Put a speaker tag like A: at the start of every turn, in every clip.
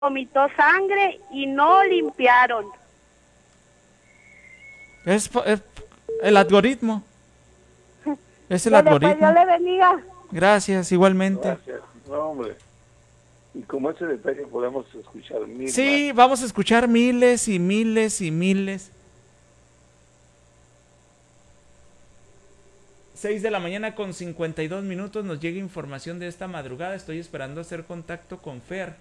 A: vomitó sangre y no limpiaron.
B: Es el algoritmo, es el
A: Pues Dios
B: algoritmo.
A: le bendiga.
B: Gracias, igualmente.
C: Gracias. No, hombre. Y como ese detalle podemos escuchar mil más.
B: Sí, vamos a escuchar miles y miles y miles. 6 de la mañana con 52 minutos nos llega información de esta madrugada. Estoy esperando hacer contacto con Fer.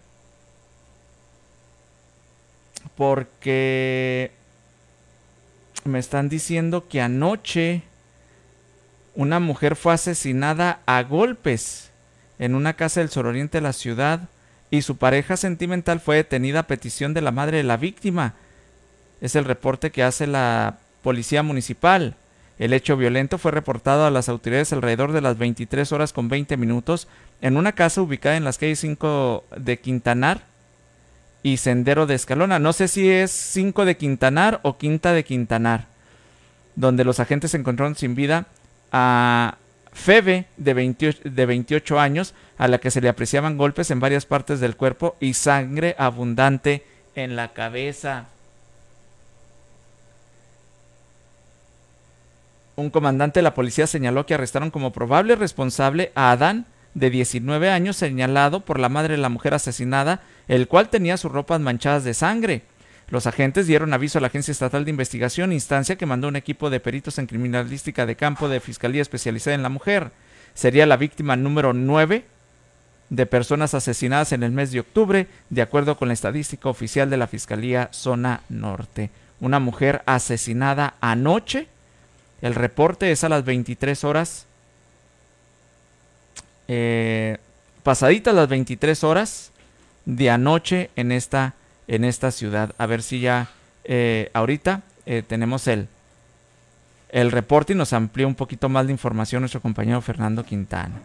B: Porque me están diciendo que anoche una mujer fue asesinada a golpes en una casa del suroriente de la ciudad y su pareja sentimental fue detenida a petición de la madre de la víctima. Es el reporte que hace la policía municipal. El hecho violento fue reportado a las autoridades alrededor de las 23 horas con 20 minutos en una casa ubicada en las calles 5 de Quintanar y Sendero de Escalona. No sé si es 5 de Quintanar o Quinta de Quintanar, donde los agentes encontraron sin vida a Febe, de 28 años, a la que se le apreciaban golpes en varias partes del cuerpo y sangre abundante en la cabeza. Un comandante de la policía señaló que arrestaron como probable responsable a Adán, de 19 años, señalado por la madre de la mujer asesinada, el cual tenía sus ropas manchadas de sangre. Los agentes dieron aviso a la Agencia Estatal de Investigación, instancia que mandó un equipo de peritos en criminalística de campo de Fiscalía especializada en la mujer. Sería la víctima número 9 de personas asesinadas en el mes de octubre, de acuerdo con la estadística oficial de la Fiscalía Zona Norte. Una mujer asesinada anoche. El reporte es a las 23 horas. Pasaditas las 23 horas de anoche en esta ciudad. A ver si ya ahorita tenemos el reporte y nos amplía un poquito más de información nuestro compañero Fernando Quintana.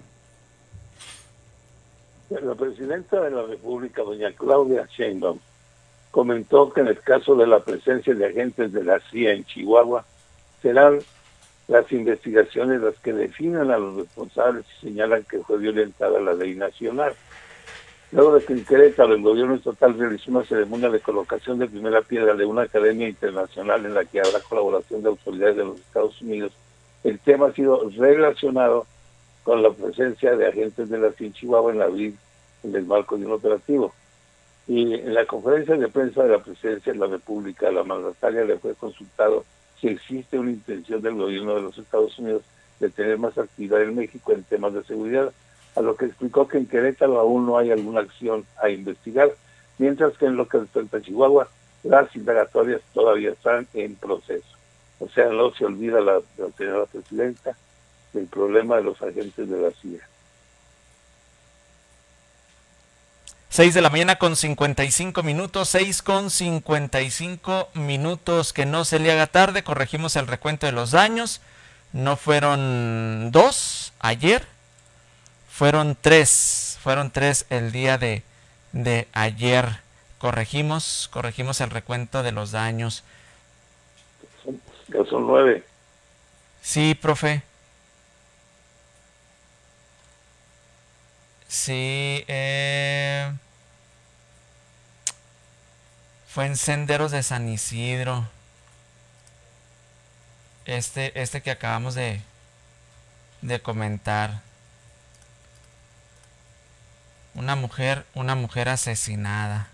C: La presidenta de la República, doña Claudia Sheinbaum, comentó que en el caso de la presencia de agentes de la CIA en Chihuahua, serán las investigaciones las que definan a los responsables y señalan que fue violentada la ley nacional. Luego de que en Querétaro el gobierno estatal realizó una ceremonia de colocación de primera piedra de una academia internacional en la que habrá colaboración de autoridades de los Estados Unidos, el tema ha sido relacionado con la presencia de agentes de la CIA en Chihuahua en abril en el marco de un operativo. Y en la conferencia de prensa de la presidencia de la República, la mandataria le fue consultado si existe una intención del gobierno de los Estados Unidos de tener más actividad en México en temas de seguridad, a lo que explicó que en Querétaro aún no hay alguna acción a investigar, mientras que en lo que respecta a Chihuahua, las indagatorias todavía están en proceso. O sea, no se olvida la señora presidenta del problema de los agentes de la CIA.
B: 6 de la mañana con 55 minutos, 6:55 minutos, que no se le haga tarde, corregimos el recuento de los daños, no fueron 2 ayer, fueron 3 el día de ayer, corregimos el recuento de los daños.
C: Ya son 9.
B: Sí, profe. Sí, fue en Senderos de San Isidro. Este que acabamos de comentar. Una mujer asesinada.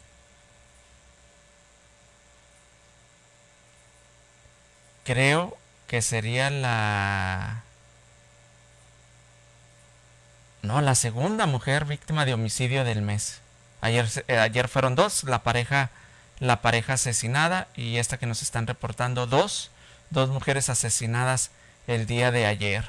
B: Creo que sería la segunda mujer víctima de homicidio del mes. Ayer fueron 2, la pareja asesinada, y esta que nos están reportando, dos mujeres asesinadas el día de ayer.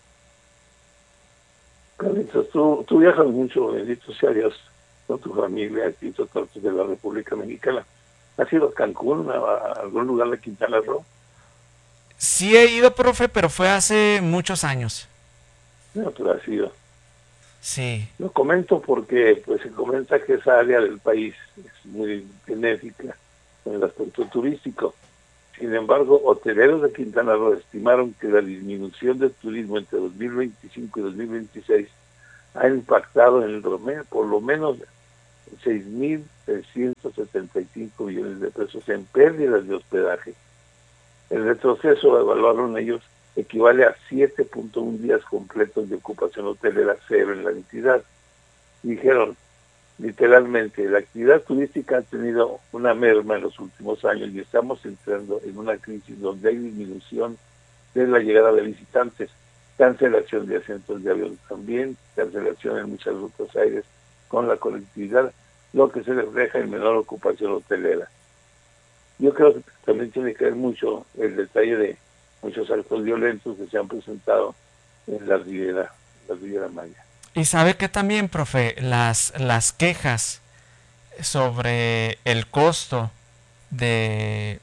C: Carlitos, tú viajas mucho, bendito sea Dios, con tu familia aquí, todas partes de la República Mexicana. ¿Has ido a Cancún, a algún lugar de Quintana Roo?
B: Sí he ido, profe, pero fue hace muchos años.
C: No, pero has ido.
B: Sí.
C: Lo comento porque pues se comenta que esa área del país es muy benéfica en el aspecto turístico. Sin embargo, hoteleros de Quintana Roo estimaron que la disminución del turismo entre 2025 y 2026 ha impactado por lo menos 6.375 millones de pesos en pérdidas de hospedaje. El retroceso, evaluaron ellos, equivale a 7.1 días completos de ocupación hotelera cero en la entidad. Dijeron, literalmente, la actividad turística ha tenido una merma en los últimos años y estamos entrando en una crisis donde hay disminución de la llegada de visitantes, cancelación de asientos de avión también, cancelación en muchas rutas aéreas con la conectividad, lo que se refleja en menor ocupación hotelera. Yo creo que también tiene que ver mucho el detalle de muchos actos violentos que se han presentado en la Riviera Maya.
B: Y sabe que también, profe, las quejas sobre el costo de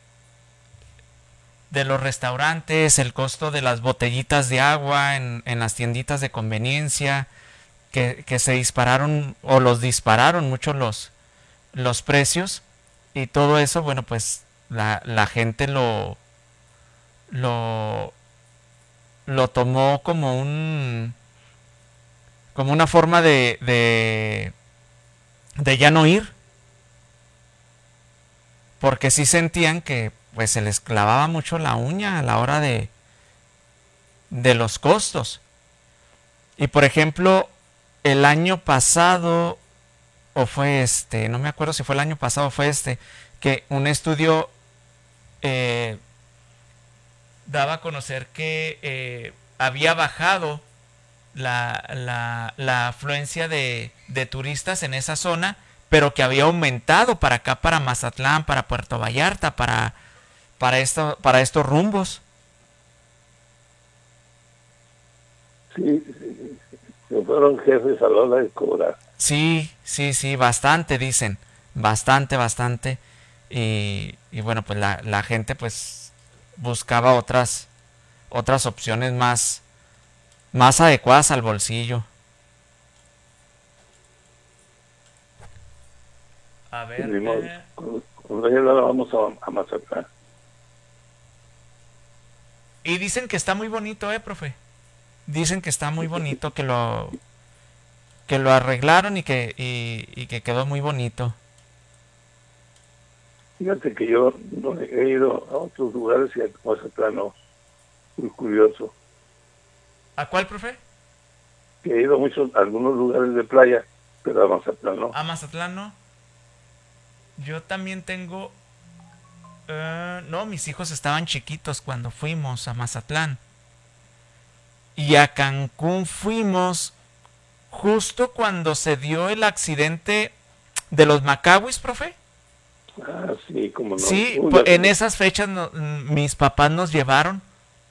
B: los restaurantes, el costo de las botellitas de agua en las tienditas de conveniencia, que se dispararon o los dispararon mucho los precios, y todo eso, bueno, pues la gente lo tomó como una forma de ya no ir, porque sí sentían que pues se les clavaba mucho la uña a la hora de los costos. Y por ejemplo, el año pasado, o fue no me acuerdo si fue el año pasado o fue que un estudio daba a conocer que había bajado la afluencia de turistas en esa zona, pero que había aumentado para acá, para Mazatlán, para Puerto Vallarta, para estos rumbos.
C: Sí, se fueron jefes a la hora de cobrar.
B: Sí, bastante, dicen, bastante. Y bueno, pues la gente pues buscaba otras opciones más adecuadas al bolsillo. A ver.
C: Cuando ya la vamos a Mazatlán.
B: Y dicen que está muy bonito, profe. Dicen que está muy bonito, que lo arreglaron y que quedó muy bonito.
C: Fíjate que yo no he ido a otros lugares y a Mazatlán no. Muy curioso.
B: ¿A cuál, profe?
C: Que he ido a algunos lugares de playa, pero a Mazatlán no.
B: ¿A Mazatlán no? Yo también tengo... no, mis hijos estaban chiquitos cuando fuimos a Mazatlán. Y a Cancún fuimos justo cuando se dio el accidente de los Macawis, profe.
C: Ah, sí, como no.
B: Sí, en esas fechas mis papás nos llevaron.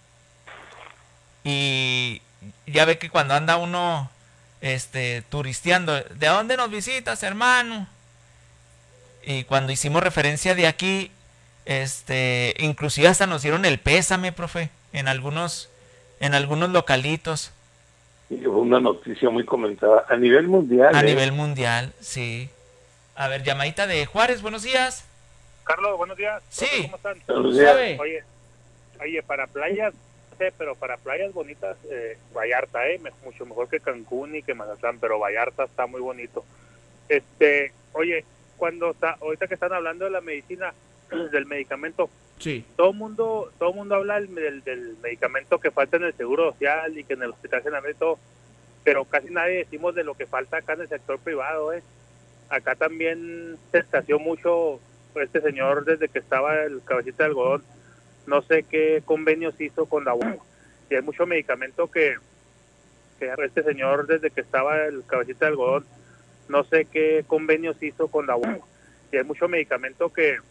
B: Y ya ve que cuando anda uno turisteando, ¿de dónde nos visitas, hermano? Y cuando hicimos referencia de aquí, inclusive hasta nos dieron el pésame, profe, en algunos localitos.
C: Y fue una noticia muy comentada a nivel mundial.
B: A nivel mundial, sí. A ver, llamadita de Juárez, buenos días.
D: Carlos, buenos días.
B: Sí.
D: ¿Cómo están?
C: Buenos días.
D: Oye, para playas, pero para playas bonitas, Vallarta, mucho mejor que Cancún y que Mazatlán, pero Vallarta está muy bonito. Oye, ahorita que están hablando de la medicina, del medicamento,
B: Sí.
D: todo mundo habla del medicamento que falta en el Seguro Social y que en el Hospital General y todo, pero casi nadie decimos de lo que falta acá en el sector privado. Acá también se escaseó mucho este señor desde que estaba el cabecita de algodón. No sé qué convenios hizo con la UNAM, y hay mucho medicamento que este señor desde que estaba el cabecita de algodón, no sé qué convenios hizo con la UNAM, y hay mucho medicamento que